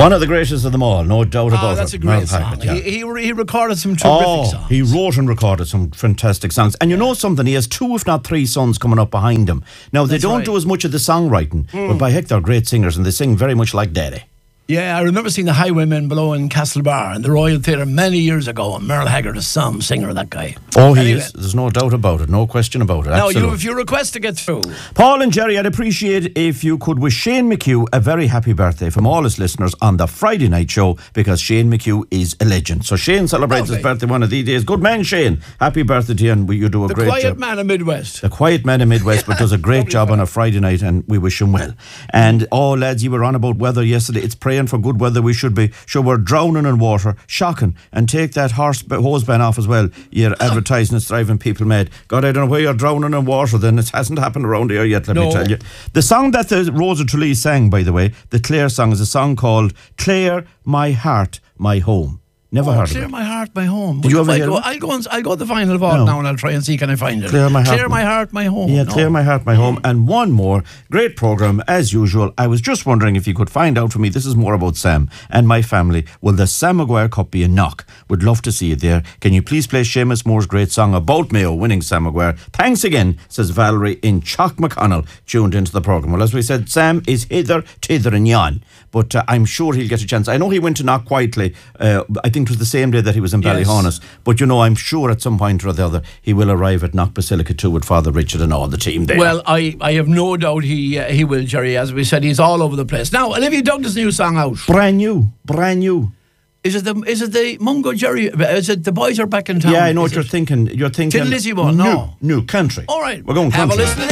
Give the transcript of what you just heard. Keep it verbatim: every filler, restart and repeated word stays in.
One of the greatest of them all, no doubt about oh, it. that's a great Merle song. Haggard, yeah. he, he, he recorded some terrific oh, songs. He wrote and recorded some fantastic songs. And you know something, he has two if not three sons coming up behind him. Now, they That's don't right. do as much of the songwriting, Mm. but by heck, they're great singers and they sing very much like Daddy. Yeah, I remember seeing the Highwaymen below in Castlebar in the Royal Theatre many years ago, and Merle Haggard is some singer, that guy. Oh, he Anyway. is. There's no doubt about it. No question about it. Now, Absolutely. you have your request to get through. Paul and Jerry, I'd appreciate if you could wish Shane McHugh a very happy birthday from all his listeners on the Friday night show, because Shane McHugh is a legend. So Shane celebrates Lovely. his birthday one of these days. Good man, Shane. Happy birthday to you, and you do a The great quiet job. man of Midwest. The quiet man in Midwest, but does a great job on a Friday night, and we wish him well. And oh, lads, you were on about weather yesterday. It's praying for good weather. We should be. Sure, we're drowning in water. Shocking. And take that horse hose ban off as well. You're advertising it's driving people mad. God, I don't know where you're drowning in water. Then it hasn't happened around here yet. Let No. me tell you. The song that the Rosa Trelease sang, by the way, the Clare song, is a song called "Clare, My Heart, My Home." Never Oh, heard Clear of it. My Heart, My Home. Did you If ever I hear go, of it? I'll go, and, I'll go to the final vault No. now and I'll try and see can I find it. Clear My Heart. Clear My Heart, My Home. Yeah, No. Clear My Heart, My Home. And one more. Great programme, as usual. I was just wondering if you could find out for me, this is more about Sam and my family. Will the Sam Maguire Cup be a knock? Would love to see you there. Can you please play Seamus Moore's great song about Mayo winning Sam Maguire? Thanks again, says Valerie in Chalk McConnell, tuned into the programme. Well, as we said, Sam is hither, tither and yon. But uh, I'm sure he'll get a chance. I know he went to Knock quietly. Uh, I think it was the same day that he was in Yes. Ballyhonus. But, you know, I'm sure at some point or the other he will arrive at Knock Basilica too with Father Richard and all the team there. Well, I, I have no doubt he uh, he will, Jerry. As we said, he's all over the place. Now, Olivia Douglas' new song out. brand new, brand new. Is it the is it the Mungo Jerry? Is it The Boys Are Back in Town? Yeah, I know Is what you're it? thinking. You're thinking Tin Lizzy one, no. New, new country. All right. We're going Have country. a listen.